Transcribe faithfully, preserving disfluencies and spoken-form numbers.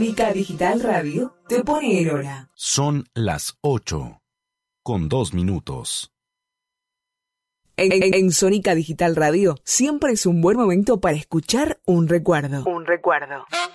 Sónica Digital Radio te pone en hora. Son las ocho, con dos minutos. En, en, en Sónica Digital Radio siempre es un buen momento para escuchar un recuerdo. Un recuerdo.